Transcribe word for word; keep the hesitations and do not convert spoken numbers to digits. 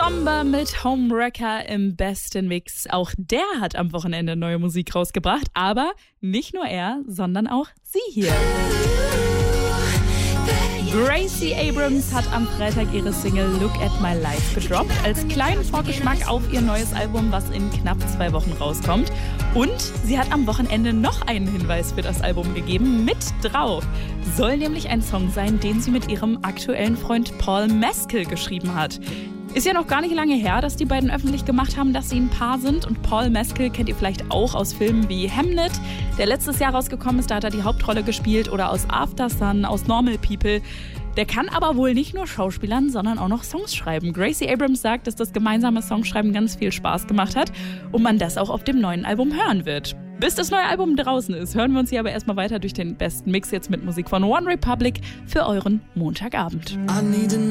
Somber mit Homewrecker im besten Mix. Auch der hat am Wochenende neue Musik rausgebracht, aber nicht nur er, sondern auch sie hier. Gracie Abrams hat am Freitag ihre Single Look at My Life gedroppt, als kleinen Vorgeschmack auf ihr neues Album, was in knapp zwei Wochen rauskommt. Und sie hat am Wochenende noch einen Hinweis für das Album gegeben, mit drauf. Soll nämlich ein Song sein, den sie mit ihrem aktuellen Freund Paul Mescal geschrieben hat. Ist ja noch gar nicht lange her, dass die beiden öffentlich gemacht haben, dass sie ein Paar sind. Und Paul Mescal kennt ihr vielleicht auch aus Filmen wie Hamlet, der letztes Jahr rausgekommen ist, da hat er die Hauptrolle gespielt, oder aus After Sun, aus Normal People. Der kann aber wohl nicht nur Schauspielern, sondern auch noch Songs schreiben. Gracie Abrams sagt, dass das gemeinsame Songschreiben ganz viel Spaß gemacht hat und man das auch auf dem neuen Album hören wird. Bis das neue Album draußen ist, hören wir uns hier aber erstmal weiter durch den besten Mix jetzt mit Musik von One Republic für euren Montagabend.